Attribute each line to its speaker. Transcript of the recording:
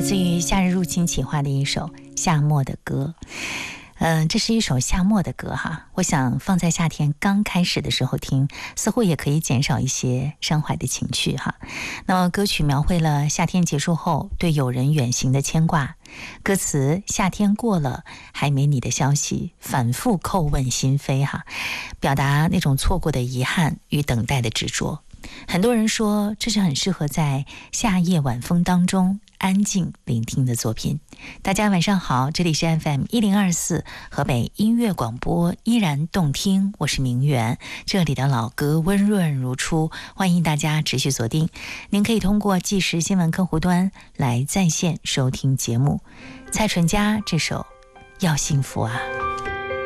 Speaker 1: 自于夏日入侵企划的一首夏末的歌。这是一首夏末的歌哈，我想放在夏天刚开始的时候听，似乎也可以减少一些伤怀的情绪哈。那么歌曲描绘了夏天结束后对友人远行的牵挂，歌词夏天过了还没你的消息，反复叩问心扉哈，表达那种错过的遗憾与等待的执着。很多人说这是很适合在夏夜晚风当中安静聆听的作品。大家晚上好，这里是 FM1024 河北音乐广播，依然动听，我是明媛，这里的老歌温润如初，欢迎大家持续锁定。您可以通过即时新闻客户端来在线收听节目。蔡淳佳这首要幸福啊。